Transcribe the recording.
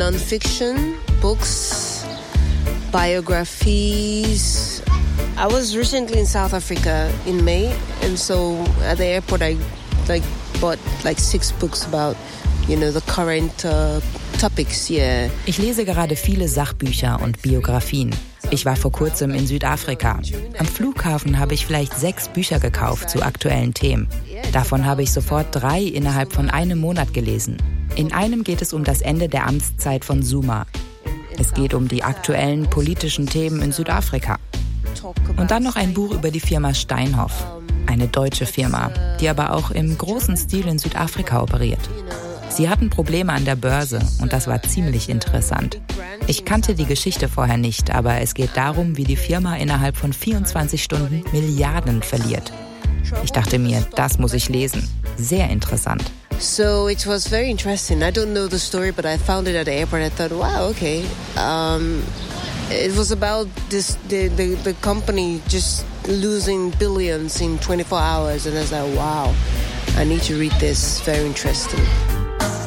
non-fiction books, biographies. I was recently in South Africa in May, and so at the airport I bought 6 books about, the current topics here. Ich lese gerade viele Sachbücher und Biografien. Ich war vor kurzem in Südafrika. Am Flughafen habe ich vielleicht 6 Bücher gekauft zu aktuellen Themen. Davon habe ich sofort 3 innerhalb von einem Monat gelesen. In einem geht es um das Ende der Amtszeit von Zuma. Es geht um die aktuellen politischen Themen in Südafrika. Und dann noch ein Buch über die Firma Steinhoff. Eine deutsche Firma, die aber auch im großen Stil in Südafrika operiert. Sie hatten Probleme an der Börse und das war ziemlich interessant. Ich kannte die Geschichte vorher nicht, aber es geht darum, wie die Firma innerhalb von 24 Stunden Milliarden verliert. Ich dachte mir, das muss ich lesen. Sehr interessant. So it was very interesting. I don't know the story, but I found it at the airport. I thought, wow, okay. It was about the company just losing billions in 24 hours. And I was like, wow, I need to read this. Very interesting.